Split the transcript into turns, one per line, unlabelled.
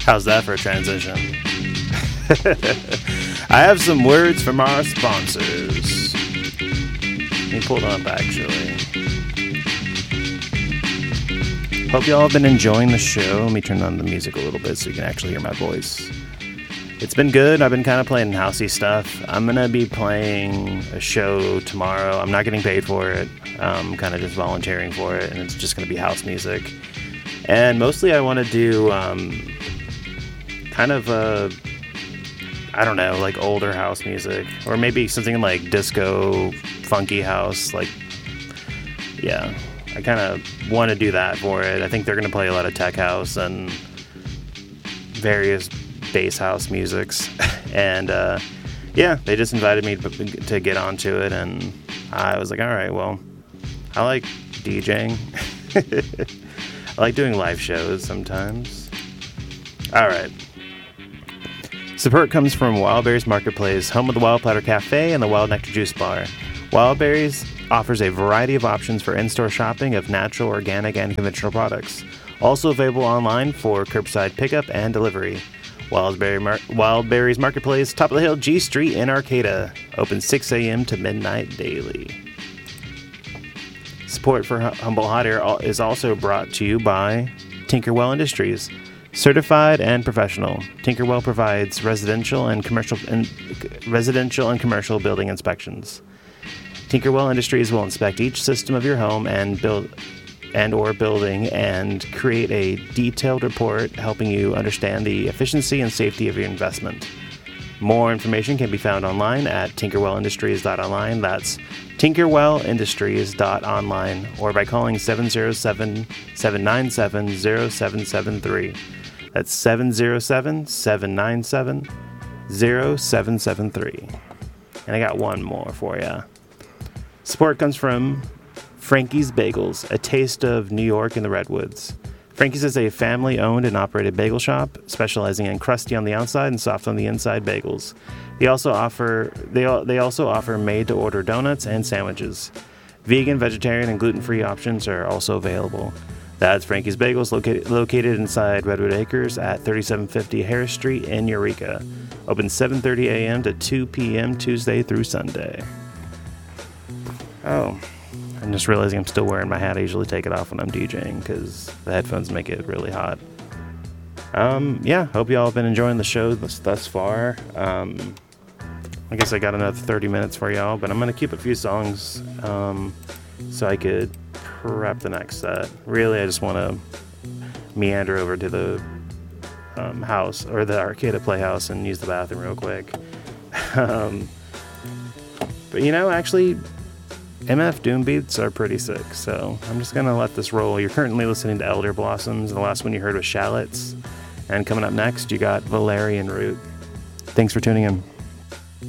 How's that for a transition? I have some words from our sponsors. Let me pull it up, actually. Hope y'all have been enjoying the show. Let me turn on the music a little bit so you can actually hear my voice. It's been good. I've been kind of playing housey stuff. I'm going to be playing a show tomorrow. I'm not getting paid for it. I'm kind of just volunteering for it, and it's just going to be house music. And mostly I want to do kind of I don't know, like older house music, or maybe something like disco, funky house. Like, yeah, I kind of want to do that for it. I think they're going to play a lot of tech house and various bass house musics. And yeah, they just invited me to get onto it, and I was like, all right, well, I like DJing. I like doing live shows sometimes. All right. Support comes from Wildberries Marketplace, home of the Wild Platter Cafe and the Wild Nectar Juice Bar. Wildberries offers a variety of options for in-store shopping of natural, organic, and conventional products. Also available online for curbside pickup and delivery. Wildberries Marketplace, top of the hill, G Street in Arcata. Open 6 a.m. to midnight daily. Support for Humble Hot Air is also brought to you by Tinkerwell Industries. Certified and professional, Tinkerwell provides residential and commercial building inspections. Tinkerwell Industries will inspect each system of your home and building and create a detailed report helping you understand the efficiency and safety of your investment. More information can be found online at tinkerwellindustries.online. That's tinkerwellindustries.online, or by calling 707-797-0773. That's 707-797-0773. And I got one more for you. Support comes from Frankie's Bagels, a taste of New York in the Redwoods. Frankie's is a family-owned and operated bagel shop specializing in crusty on the outside and soft on the inside bagels. They also offer made-to-order donuts and sandwiches. Vegan, vegetarian, and gluten-free options are also available. That's Frankie's Bagels, located inside Redwood Acres at 3750 Harris Street in Eureka. Open 7:30 a.m. to 2 p.m. Tuesday through Sunday. Oh, I'm just realizing I'm still wearing my hat. I usually take it off when I'm DJing because the headphones make it really hot. Yeah, hope y'all have been enjoying the show thus far. I guess I got another 30 minutes for y'all, but I'm going to keep a few songs so I could prep the next set. Really, I just want to meander over to the house, or the Arcata Playhouse, and use the bathroom real quick. But actually, MF Doom beats are pretty sick, so I'm just going to let this roll. You're currently listening to Elder Blossoms, and the last one you heard was Shallots. And coming up next, you got Valerian Root. Thanks for tuning in.